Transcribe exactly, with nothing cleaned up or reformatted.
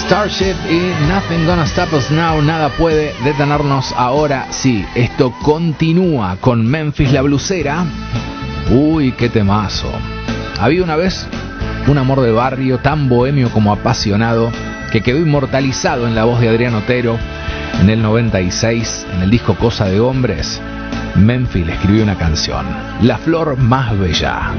Starship y Nothing Gonna Stop Us Now. Nada puede detenernos ahora. Sí, esto continúa con Memphis la Blusera. Uy, qué temazo. Había una vez un amor de barrio tan bohemio como apasionado que quedó inmortalizado en la voz de Adrián Otero en el noventa y seis, en el disco Cosa de Hombres. Memphis le escribió una canción, La Flor Más Bella.